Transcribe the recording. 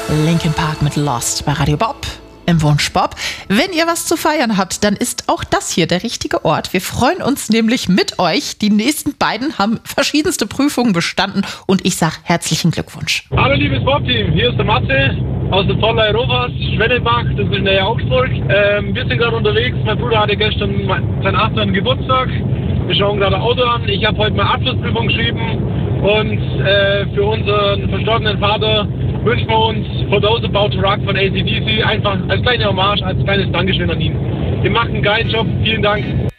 Linkin Park mit Lost bei Radio Bob im Wunsch Bob. Wenn ihr was zu feiern habt, dann ist auch das hier der richtige Ort. Wir freuen uns nämlich mit euch. Die nächsten beiden haben verschiedenste Prüfungen bestanden und ich sage herzlichen Glückwunsch. Hallo liebes Bob-Team, hier ist der Matze aus der Zollei Rovers, Schwennebach, das ist in der Nähe Augsburg. Wir sind gerade unterwegs, mein Bruder hatte gestern seinen 18. Geburtstag. Wir schauen gerade Auto an. Ich habe heute meine Abschlussprüfung geschrieben und für unseren verstorbenen Vater wünschen wir uns For Those About to Rock von AC/DC einfach als kleine Hommage, als kleines Dankeschön an ihn. Ihr macht einen geilen Job, vielen Dank.